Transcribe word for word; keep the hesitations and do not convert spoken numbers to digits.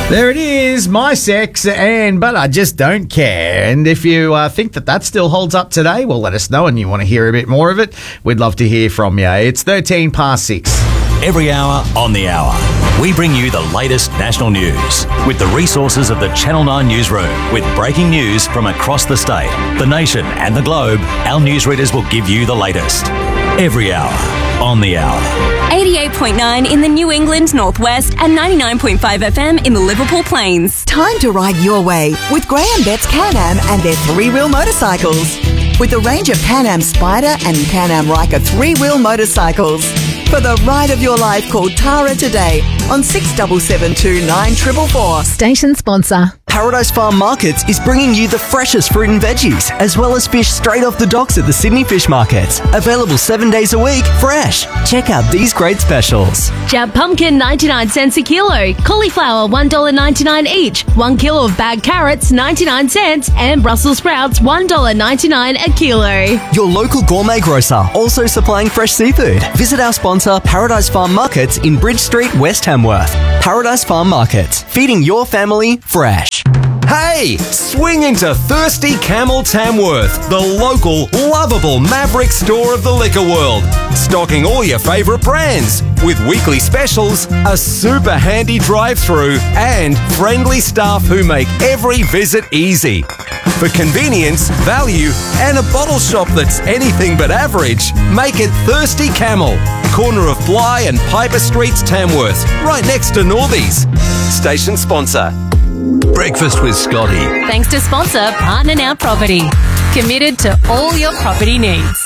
There it is, My Sex and But I Just Don't Care. And if you uh, think that that still holds up today, well, let us know, and you want to hear a bit more of it, we'd love to hear from you. It's thirteen past six. Every hour on the hour, we bring you the latest national news with the resources of the Channel nine newsroom. With breaking news from across the state, the nation and the globe, our newsreaders will give you the latest. Every hour on the hour. eighty-eight point nine in the New England Northwest and ninety-nine point five F M in the Liverpool Plains. Time to ride your way with Graham Betts Can-Am and their three-wheel motorcycles. With a range of Can-Am Spider and Can-Am Ryker three-wheel motorcycles. For the ride of your life, call Tara today on six seven seven two nine four four four. Station sponsor. Paradise Farm Markets is bringing you the freshest fruit and veggies, as well as fish straight off the docks at the Sydney Fish Market. Available seven days a week, fresh. Check out these great specials. Jab pumpkin, ninety-nine cents a kilo. Cauliflower, one dollar ninety-nine each. One kilo of bagged carrots, ninety-nine cents. And Brussels sprouts, one dollar ninety-nine a kilo. Your local gourmet grocer, also supplying fresh seafood. Visit our sponsor, Paradise Farm Markets in Bridge Street, West Hamworth. Paradise Farm Markets, feeding your family fresh. Hey, swing into Thirsty Camel Tamworth, the local, lovable Maverick store of the liquor world. Stocking all your favourite brands, with weekly specials, a super handy drive-through, and friendly staff who make every visit easy. For convenience, value, and a bottle shop that's anything but average, make it Thirsty Camel, corner of Bly and Piper Streets, Tamworth, right next to Northies. Station sponsor. Breakfast with Scotty. Thanks to sponsor Partner Now Property. Committed to all your property needs.